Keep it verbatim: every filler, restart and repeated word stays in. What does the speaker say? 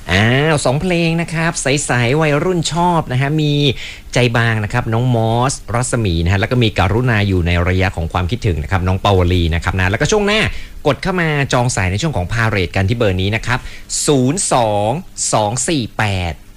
อ้าวสองเพลงนะครับใสๆวัยรุ่นชอบนะฮะมีใจบางนะครับน้องมอสรัศมีนะฮะแล้วก็มีการุณาอยู่ในระยะของความคิดถึงนะครับน้องปาวลีนะครับนะแล้วก็ช่วงหน้ากดเข้ามาจองสายในช่วงของพาเรดกันที่เบอร์นี้นะครับศูนย์ สอง สอง สี่ แปด